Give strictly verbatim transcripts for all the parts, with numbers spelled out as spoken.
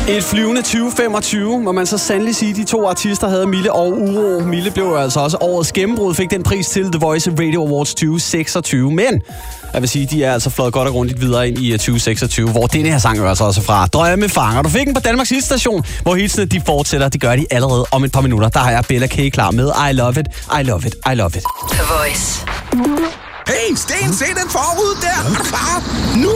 Et flyvende tyve femogtyve, må man så sandelig sige, de to artister havde, Mille og Uro. Mille blev jo altså også årets gennembrud, fik den pris til The Voice Radio Awards tyve seksogtyve. Men jeg vil sige, de er altså fløjet godt og grundigt videre ind i tyve seksogtyve, hvor denne her sang altså også fra Drømmefanger. Du fik den på Danmarks hitstation, hvor hitsene de fortsætter. De gør de allerede om et par minutter. Der har jeg Bella K. klar med I Love It, I Love It, I Love It. The Voice. Hey, Sten, se den forud der! Er du klar? Nu!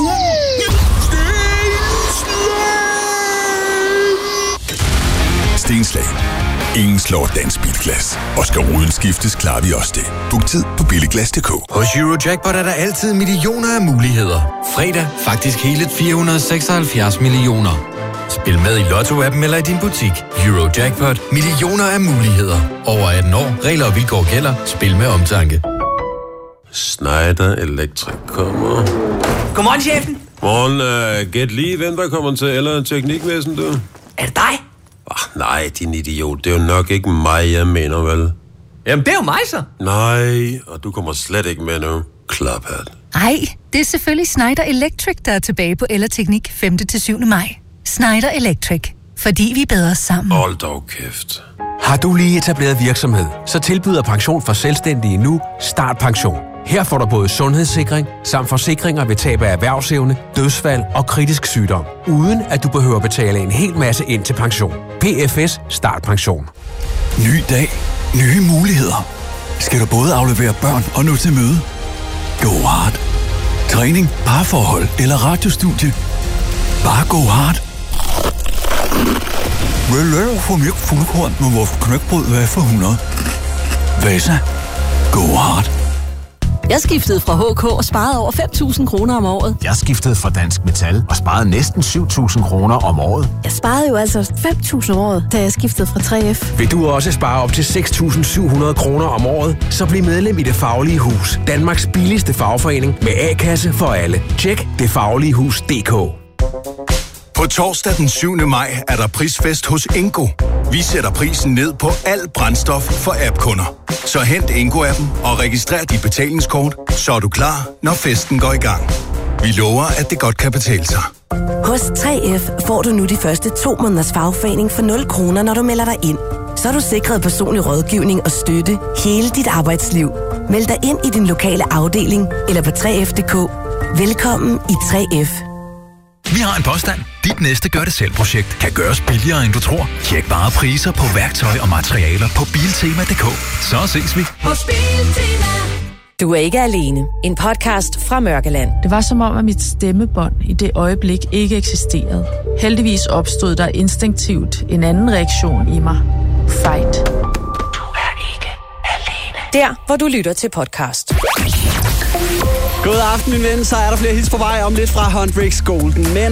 Stenslag. Ingen slår dansk bilglas. Og skal ruden skiftes, klarer vi også det. Book tid på billiglas punktum d k. Hos Eurojackpot er der altid millioner af muligheder. Fredag faktisk hele fire hundrede seksoghalvfjerds millioner. Spil med i Lotto-appen eller i din butik. Eurojackpot. Millioner af muligheder. Over atten år. Regler og vilkår gælder. Spil med omtanke. Schneider Electric kommer. Godmorgen, chefen. Morgen, uh, gæt lige, hvem der kommer til, eller teknikvæsen, du? Er det dig? Ah, nej, din idiot. Det er jo nok ikke mig, jeg mener, vel? Jamen, det er jo mig, så. Nej, og du kommer slet ikke med nu. Klaphat. Ej, det er selvfølgelig Schneider Electric, der er tilbage på Ellerteknik femte til syvende maj. Schneider Electric. Fordi vi er bedre sammen. Hold dog kæft. Har du lige etableret virksomhed, så tilbyder Pension for Selvstændige nu Startpension. Her får du både sundhedssikring samt forsikringer ved tab af erhvervsevne, dødsfald og kritisk sygdom, uden at du behøver betale en hel masse ind til pension. P F S Startpension. Ny dag. Nye muligheder. Skal du både aflevere børn og nå til møde? Go hard. Træning, parforhold eller radiostudie. Bare go hard. Vil du få mjølk fuldkorn med vores knækbrød, hvad for hundrede? Vasa. Go hard. Jeg skiftede fra H K og sparede over fem tusind kroner om året. Jeg skiftede fra Dansk Metal og sparede næsten syv tusind kroner om året. Jeg sparede jo altså fem tusind om året, da jeg skiftede fra tre F. Vil du også spare op til seks tusind syv hundrede kroner om året, så bliv medlem i Det Faglige Hus. Danmarks billigste fagforening med A-kasse for alle. Tjek det faglige hus punktum d k. På torsdag den syvende maj er der prisfest hos Ingo. Vi sætter prisen ned på alt brændstof for app-kunder. Så hent Ingo-appen og registrer dit betalingskort, så er du klar, når festen går i gang. Vi lover, at det godt kan betale sig. Hos tre F får du nu de første to måneders fagforening for nul kroner, når du melder dig ind. Så er du sikret personlig rådgivning og støtte hele dit arbejdsliv. Meld dig ind i din lokale afdeling eller på tre F punktum d k. Velkommen i tre F. Vi har en påstand. Dit næste gør-det-selv-projekt kan gøres billigere, end du tror. Tjek bare priser på værktøj og materialer på biltema punktum d k. Så ses vi. Hos Biltema. Du er ikke alene. En podcast fra Mørkeland. Det var som om, at mit stemmebånd i det øjeblik ikke eksisterede. Heldigvis opstod der instinktivt en anden reaktion i mig. Fight. Du er ikke alene. Der, hvor du lytter til podcast. God aften, min ven. Så er der flere hits på vej om lidt fra Hendrix Golden. Men